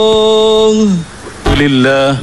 لله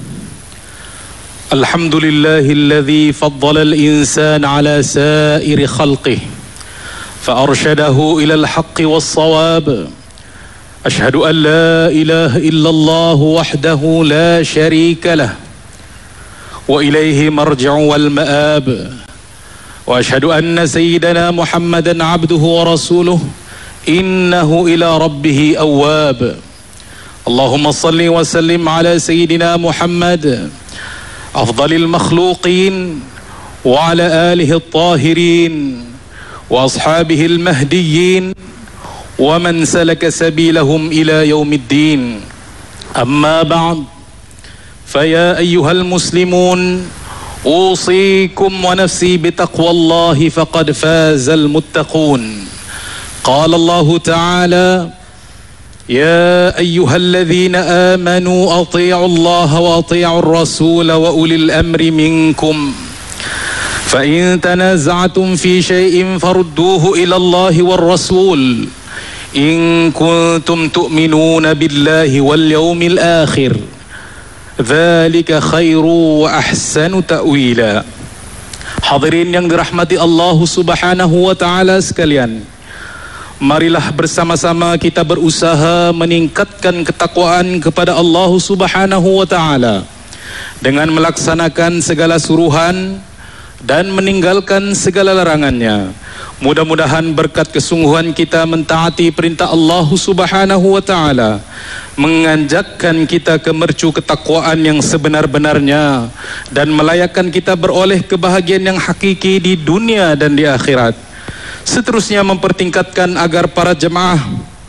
الحمد لله الذي فضل الإنسان على سائر خلقه فأرشده إلى الحق والصواب. أشهد أن لا إله إلا الله وحده لا شريك له وإليه مرجع والمآب. وأشهد أن سيدنا محمدا عبده ورسوله إنه إلى ربه أواب. اللهم صل وسلم على سيدنا محمد أفضل المخلوقين وعلى آله الطاهرين وأصحابه المهديين ومن سلك سبيلهم إلى يوم الدين. أما بعد، فيا أيها المسلمون أوصيكم ونفسي بتقوى الله فقد فاز المتقون. قال الله تعالى: يا أيها الذين آمنوا أطيعوا الله وأطيعوا الرسول وأولي الأمر منكم فإن تنازعتم في شيء فردوه إلى الله والرسول إن كنتم تؤمنون بالله واليوم الآخر ذلك خير وأحسن تأويلا. Hadirin yang dirahmati Allah Subhanahu wa Ta'ala sekalian, marilah bersama-sama kita berusaha meningkatkan ketakwaan kepada Allah Subhanahu wa Ta'ala dengan melaksanakan segala suruhan dan meninggalkan segala larangannya. Mudah-mudahan berkat kesungguhan kita mentaati perintah Allah Subhanahu wa Ta'ala menganjakkan kita ke mercu ketakwaan yang sebenar-benarnya dan melayakkan kita beroleh kebahagiaan yang hakiki di dunia dan di akhirat. Seterusnya mempertingkatkan agar para jemaah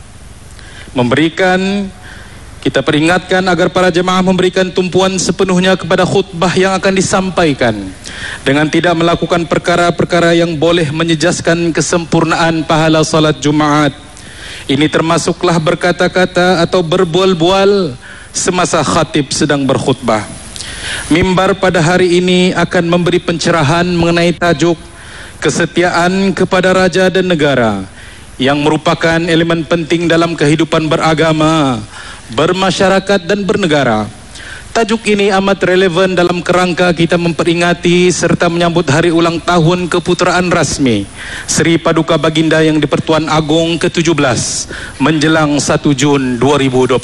kita peringatkan agar para jemaah memberikan tumpuan sepenuhnya kepada khutbah yang akan disampaikan dengan tidak melakukan perkara-perkara yang boleh menyejaskan kesempurnaan pahala salat Jumaat. Ini termasuklah berkata-kata atau berbual-bual semasa khatib sedang berkhutbah. Mimbar pada hari ini akan memberi pencerahan mengenai tajuk kesetiaan kepada raja dan negara yang merupakan elemen penting dalam kehidupan beragama, bermasyarakat dan bernegara. Tajuk ini amat relevan dalam kerangka kita memperingati serta menyambut hari ulang tahun keputeraan rasmi Sri Paduka Baginda yang di-Pertuan Agong ke-17 menjelang 1 Jun 2026.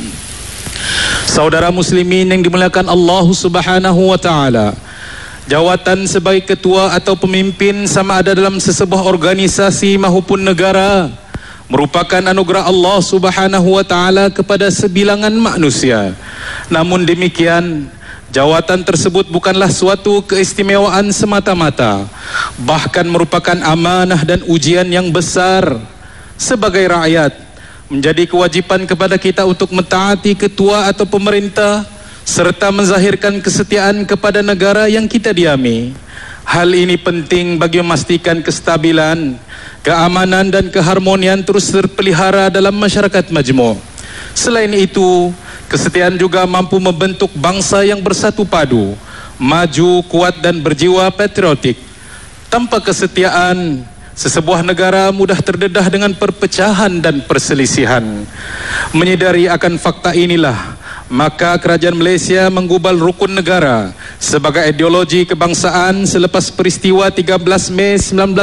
Saudara muslimin yang dimuliakan Allah Subhanahu wa Ta'ala, jawatan sebagai ketua atau pemimpin sama ada dalam sesebuah organisasi maupun negara merupakan anugerah Allah Subhanahu wa Ta'ala kepada sebilangan manusia. Namun demikian, jawatan tersebut bukanlah suatu keistimewaan semata-mata, bahkan merupakan amanah dan ujian yang besar. Sebagai rakyat, menjadi kewajiban kepada kita untuk mentaati ketua atau pemerintah serta menzahirkan kesetiaan kepada negara yang kita diami. Hal ini penting bagi memastikan kestabilan, keamanan dan keharmonian terus terpelihara dalam masyarakat majmuk. Selain itu, kesetiaan juga mampu membentuk bangsa yang bersatu padu, maju, kuat dan berjiwa patriotik. Tanpa kesetiaan, sesebuah negara mudah terdedah dengan perpecahan dan perselisihan. Menyadari akan fakta inilah, maka kerajaan Malaysia menggubal rukun negara sebagai ideologi kebangsaan selepas peristiwa 13 Mei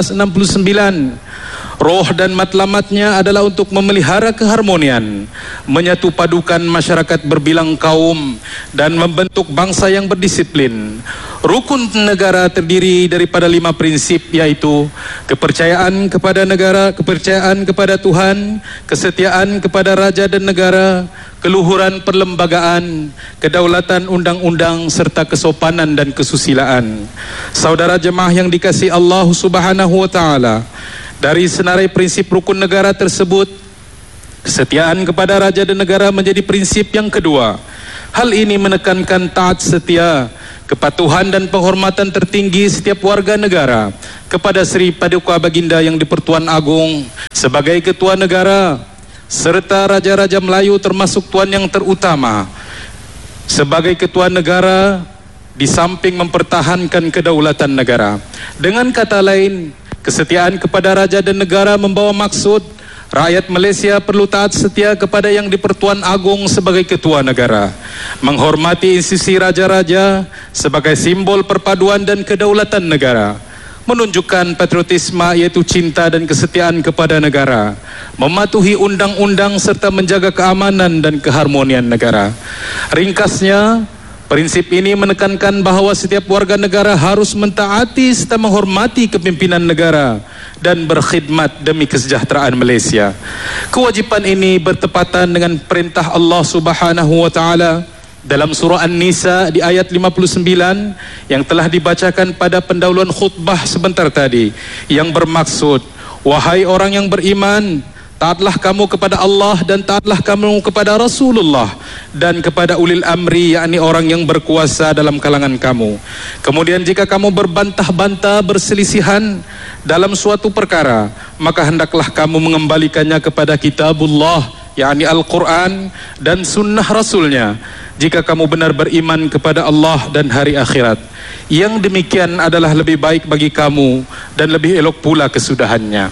1969. Roh dan matlamatnya adalah untuk memelihara keharmonian, menyatu padukan masyarakat berbilang kaum dan membentuk bangsa yang berdisiplin. Rukun negara terdiri daripada 5 prinsip, yaitu kepercayaan kepada negara, kepercayaan kepada Tuhan, kesetiaan kepada raja dan negara, keluhuran perlembagaan, kedaulatan undang-undang serta kesopanan dan kesusilaan. Saudara jemaah yang dikasihi Allah Subhanahu wa Ta'ala, dari senarai prinsip rukun negara tersebut, kesetiaan kepada raja dan negara menjadi prinsip yang kedua. Hal ini menekankan taat setia, kepatuhan dan penghormatan tertinggi setiap warga negara kepada Sri Paduka Baginda yang di-Pertuan Agong sebagai ketua negara, serta raja-raja Melayu termasuk tuan yang terutama. Sebagai ketua negara, di samping mempertahankan kedaulatan negara. Dengan kata lain, kesetiaan kepada raja dan negara membawa maksud rakyat Malaysia perlu taat setia kepada Yang di-Pertuan Agong sebagai ketua negara, menghormati institusi raja-raja sebagai simbol perpaduan dan kedaulatan negara, menunjukkan patriotisme iaitu cinta dan kesetiaan kepada negara, mematuhi undang-undang serta menjaga keamanan dan keharmonian negara. Ringkasnya, prinsip ini menekankan bahawa setiap warga negara harus mentaati serta menghormati kepimpinan negara dan berkhidmat demi kesejahteraan Malaysia. Kewajipan ini bertepatan dengan perintah Allah Subhanahu wa taala dalam surah An-Nisa di ayat 59 yang telah dibacakan pada pendahuluan khutbah sebentar tadi, yang bermaksud, wahai orang yang beriman, taatlah kamu kepada Allah dan taatlah kamu kepada Rasulullah dan kepada ulil amri, yakni orang yang berkuasa dalam kalangan kamu. Kemudian jika kamu berbantah-bantah berselisihan dalam suatu perkara, maka hendaklah kamu mengembalikannya kepada kitabullah, yakni Al-Quran dan sunnah Rasulnya, jika kamu benar beriman kepada Allah dan hari akhirat. Yang demikian adalah lebih baik bagi kamu dan lebih elok pula kesudahannya.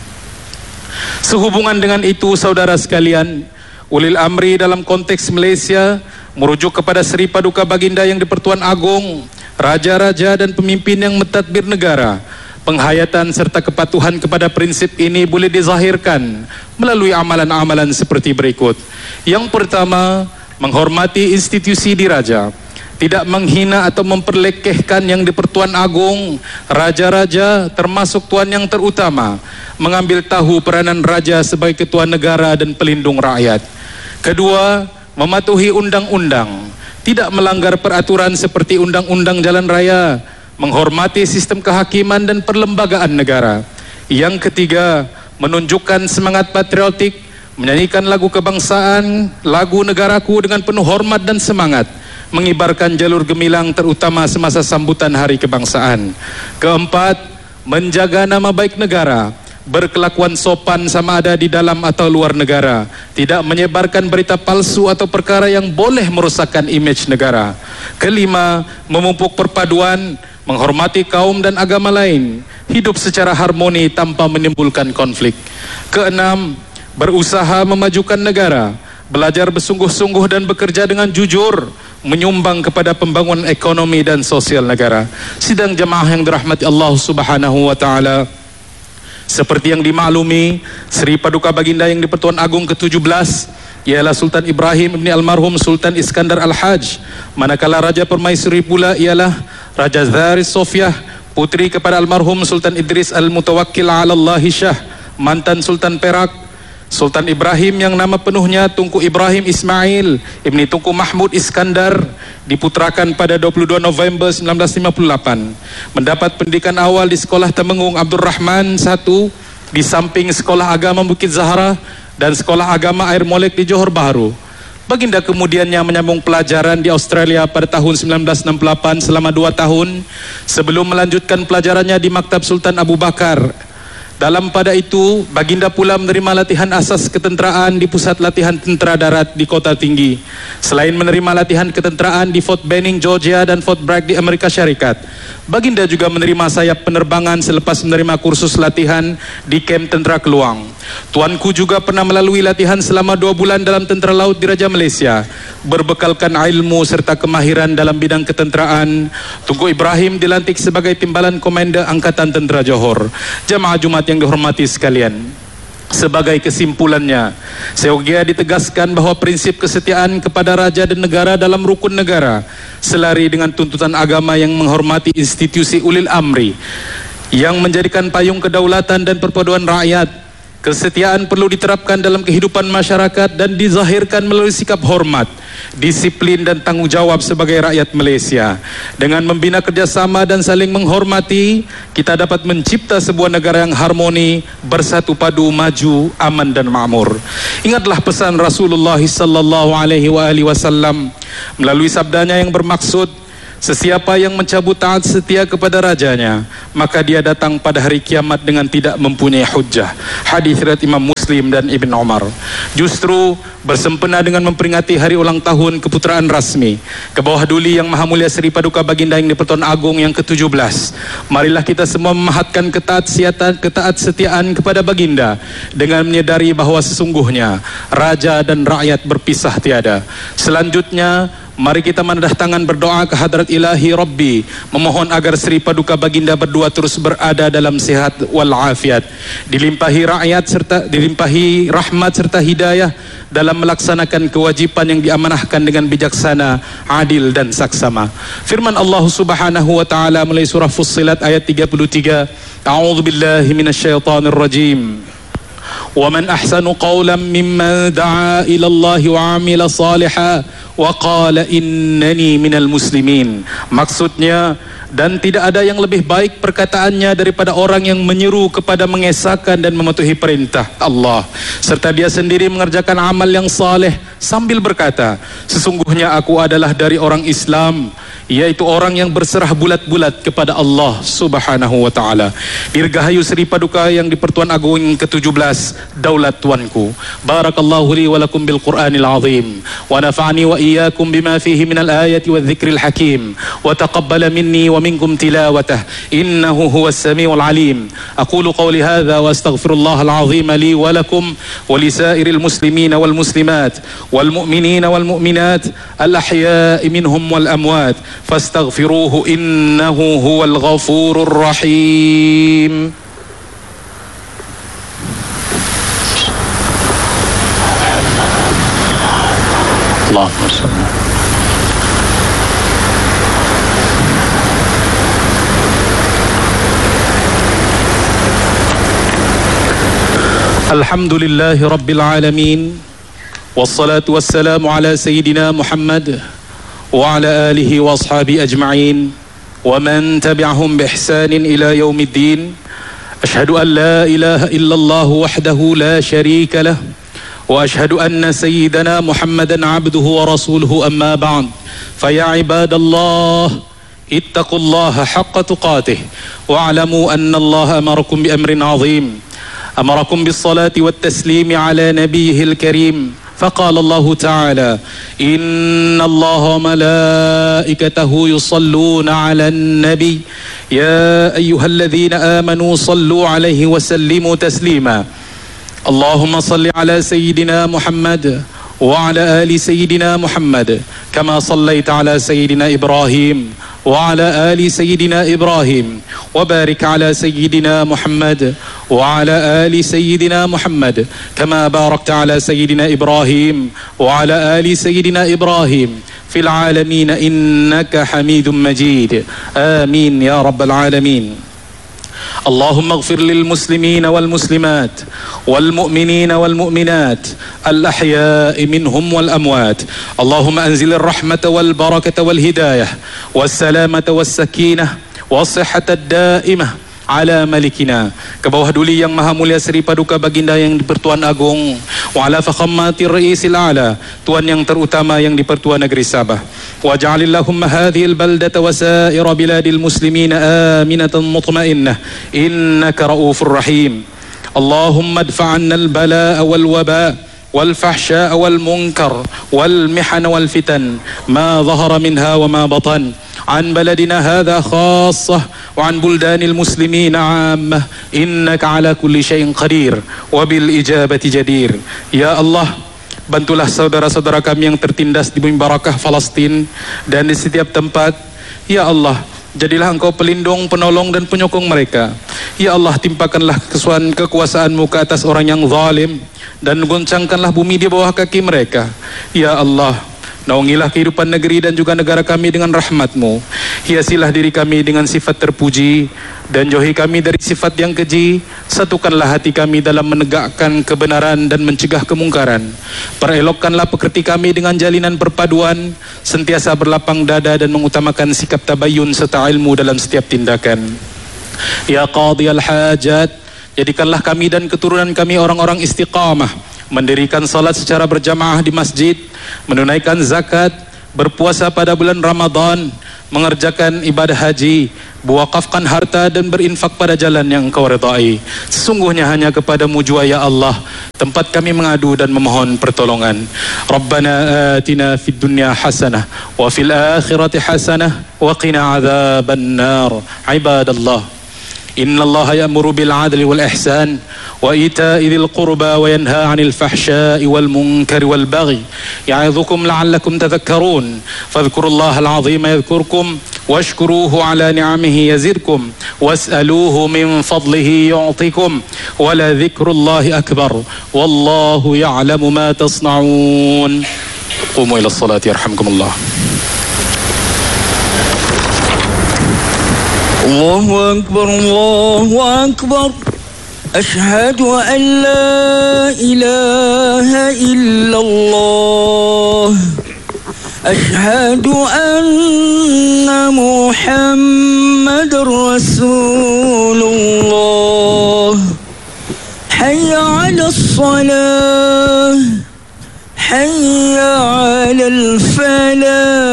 Sehubungan dengan itu, saudara sekalian, ulil amri dalam konteks Malaysia merujuk kepada Seri Paduka Baginda Yang di-Pertuan Agong, raja-raja dan pemimpin yang mentadbir negara. Penghayatan serta kepatuhan kepada prinsip ini boleh dizahirkan melalui amalan-amalan seperti berikut. Yang pertama, menghormati institusi diraja, tidak menghina atau memperlekehkan Yang di-Pertuan Agong, raja-raja termasuk tuan yang terutama, mengambil tahu peranan raja sebagai ketua negara dan pelindung rakyat. Kedua, mematuhi undang-undang, tidak melanggar peraturan seperti undang-undang jalan raya, menghormati sistem kehakiman dan perlembagaan negara. Yang ketiga, menunjukkan semangat patriotik, menyanyikan lagu kebangsaan, lagu negaraku dengan penuh hormat dan semangat, mengibarkan jalur gemilang terutama semasa sambutan Hari Kebangsaan. Keempat, menjaga nama baik negara, berkelakuan sopan sama ada di dalam atau luar negara, tidak menyebarkan berita palsu atau perkara yang boleh merosakkan imej negara. Kelima, memupuk perpaduan, menghormati kaum dan agama lain, hidup secara harmoni tanpa menimbulkan konflik. Keenam, berusaha memajukan negara, belajar bersungguh-sungguh dan bekerja dengan jujur, menyumbang kepada pembangunan ekonomi dan sosial negara. Sidang jemaah yang dirahmati Allah Subhanahu wa taala, seperti yang dimaklumi, Seri Paduka Baginda Yang di-Pertuan Agong ke-17 ialah Sultan Ibrahim ibni almarhum Sultan Iskandar Al-Hajj, manakala Raja Permaisuri pula ialah Raja Zaris Sofiah, putri kepada almarhum Sultan Idris Al-Mutawakkil ala Allahi Shah, mantan Sultan Perak. Sultan Ibrahim yang nama penuhnya Tunku Ibrahim Ismail ibni Tunku Mahmud Iskandar diputrakan pada 22 November 1958. Mendapat pendidikan awal di Sekolah Temenggung Abdul Rahman I, di samping Sekolah Agama Bukit Zahra dan Sekolah Agama Air Molek di Johor Bahru. Baginda kemudiannya menyambung pelajaran di Australia pada tahun 1968 selama 2 tahun sebelum melanjutkan pelajarannya di Maktab Sultan Abu Bakar. Dalam pada itu, Baginda pula menerima latihan asas ketenteraan di Pusat Latihan Tentera Darat di Kota Tinggi. Selain menerima latihan ketenteraan di Fort Benning, Georgia dan Fort Bragg di Amerika Syarikat, Baginda juga menerima sayap penerbangan selepas menerima kursus latihan di Kamp Tentera Keluang. Tuanku juga pernah melalui latihan selama 2 bulan dalam Tentera Laut di Raja Malaysia. Berbekalkan ilmu serta kemahiran dalam bidang ketenteraan, Tunku Ibrahim dilantik sebagai Timbalan Komander Angkatan Tentera Johor. Jemaah Jumat yang dihormati sekalian, sebagai kesimpulannya, seyogia ditegaskan bahawa prinsip kesetiaan kepada raja dan negara dalam rukun negara selari dengan tuntutan agama yang menghormati institusi ulil amri yang menjadikan payung kedaulatan dan perpaduan rakyat. Kesetiaan perlu diterapkan dalam kehidupan masyarakat dan dizahirkan melalui sikap hormat, disiplin dan tanggung jawab sebagai rakyat Malaysia. Dengan membina kerjasama dan saling menghormati, kita dapat mencipta sebuah negara yang harmoni, bersatu padu, maju, aman dan makmur. Ingatlah pesan Rasulullah sallallahu alaihi wasallam melalui sabdanya yang bermaksud, Sesiapa yang mencabut taat setia kepada rajanya, maka dia datang pada hari kiamat dengan tidak mempunyai hujjah. Hadis riwayat Imam Muslim dan Ibn Umar. Justru bersempena dengan memperingati hari ulang tahun keputeraan rasmi ke bawah duli Yang Maha Mulia Seri Paduka Baginda Yang di-Pertuan Agong yang ke-17, marilah kita semua memahatkan ketaatsetiaan kepada Baginda dengan menyadari bahawa sesungguhnya raja dan rakyat berpisah tiada. Selanjutnya, mari kita menadah tangan berdoa ke hadrat ilahi Rabbi, memohon agar Seri Paduka Baginda berdua terus berada dalam sihat wal afiat, dilimpahi rakyat serta dilimpahi rahmat serta hidayah dalam melaksanakan kewajipan yang diamanahkan dengan bijaksana, adil dan saksama. Firman Allah Subhanahu wa taala melalui surah Fussilat ayat 33, A'udzu billahi minasyaitonir rajim. وَمَنْ أَحْسَنُ قَوْلًا مِمَّنْ دَعَا إِلَى اللَّهِ وَعَمِلَ صَالِحًا وَقَالَ إِنَّنِي مِنَ الْمُسْلِمِينَ. Maksudnya, dan tidak ada yang lebih baik perkataannya daripada orang yang menyeru kepada mengesahkan dan mematuhi perintah Allah, serta dia sendiri mengerjakan amal yang saleh sambil berkata, sesungguhnya aku adalah dari orang Islam, yaitu orang yang berserah bulat-bulat kepada Allah Subhanahu wa ta'ala. Dirgahayu Seri Paduka Yang di-Pertuan Agong ke-17, Daulat Tuanku. Barakallahu li wa lakum bil Qur'anil azim, wa nafa'ani wa iyyakum bima fihi minal ayati wa dhikril hakim, wa taqabbala minni wa minkum tilawatah, innahu huwas samiul alim. Aqulu qawli hadha wa astaghfirullahal azim li wa lakum wa lisairil muslimina wal muslimat wal mu'minina wal mu'minat al ahya'i minhum wal amwat fastaghfiruhu innahu huwal ghafurur rahim. Allahumma salli. Alhamdulillahi rabbil alamin, wassalatu wassalamu ala sayyidina Muhammad wa ala alihi wa ashabihi ajma'in wa man tabi'ahum bi ihsanin ila yaumiddin. Ashhadu an la ilaha illallah wahdahu la sharika lah wa ashhadu anna sayyidana Muhammadan abduhu wa rasuluhu, amma ba'd. Fa ya ibadallah, ittaqullaha haqqa tuqatih wa alamu anna Allah amarakum bi amrin azim. أمركم بالصلاة والتسليم على نبيه الكريم، فقال الله تعالى إن الله وملائكته يصلون على النبي يا أيها الذين آمنوا صلوا عليه وسلموا تسليما. اللهم صل على سيدنا محمد وعلى آل سيدنا محمد كما صليت على سيدنا إبراهيم وعلى آل سيدنا إبراهيم وبارك على سيدنا محمد وعلى آل سيدنا محمد كما باركت على سيدنا إبراهيم وعلى آل سيدنا إبراهيم في العالمين إنك حميد مجيد. آمين يا رب العالمين. اللهم اغفر للمسلمين والمسلمات والمؤمنين والمؤمنات الأحياء منهم والأموات. اللهم أنزل الرحمة والبركة والهداية والسلامة والسكينة والصحة الدائمة ala malikina, ke bawah duli Yang Maha Mulia Seri Paduka Baginda Yang di-Pertuan Agong, wa ala fakhammatir ra'isil a'la, tuan yang terutama yang di-Pertuan Negeri Sabah. Wa ja'alillahumma hadhil baldata wa sa'ira biladil muslimina aminatan mutmainnah innaka ra'ufur rahim. Allahumma adfa'anna al-bala'a wal waba' والفحشاء والمنكر والمحن والفتن ما ظهر منها وما بطن عن بلدنا هذا خاصة وعن بلدان المسلمين عامة إنك على كل شيء قدير وبالإجابة جدير. Ya Allah, bantulah saudara-saudara kami yang tertindas di bumi barakah Palestin dan di setiap tempat. Ya Allah, jadilah Engkau pelindung, penolong dan penyokong mereka. Ya Allah, timpakanlah kekuasaan-Mu ke atas orang yang zalim dan goncangkanlah bumi di bawah kaki mereka. Ya Allah, naungilah kehidupan negeri dan juga negara kami dengan rahmat-Mu. Hiasilah diri kami dengan sifat terpuji dan jauhi kami dari sifat yang keji. Satukanlah hati kami dalam menegakkan kebenaran dan mencegah kemungkaran. Perelokkanlah pekerti kami dengan jalinan perpaduan, sentiasa berlapang dada dan mengutamakan sikap tabayun serta ilmu dalam setiap tindakan. Ya Qadiyal Hajat, jadikanlah kami dan keturunan kami orang-orang istiqamah, mendirikan salat secara berjamaah di masjid, menunaikan zakat, berpuasa pada bulan Ramadan, mengerjakan ibadah haji, berwakafkan harta dan berinfak pada jalan yang Engkau redai. Sesungguhnya hanya kepadamu jua ya Allah tempat kami mengadu dan memohon pertolongan. Rabbana atina fid dunya hasanah wa fil akhirati hasanah wa qina adzaban nar. Ibadallah, innallaha ya'muru bil 'adli wal ihsan wa ita'i dzil qurba wa yanha 'anil fahsya'i wal munkari wal baghi ya'idzukum la'allakum tadhakkarun. Fadhkurullahal 'azima yadhkurkum washkuruhu 'ala ni'amihi yazidkum was'aluhu min fadlihi yu'tikum wa la dzikrullahi akbar wallahu ya'lamu ma tasna'un. Qumu ila sholati yarhamkumullah. Allahu akbar, Allahu akbar. Ashhadu an la ilaha illallah. Ashhadu anna Muhammadar Rasulullah. Hayya 'alas salah, hayya 'alal falah.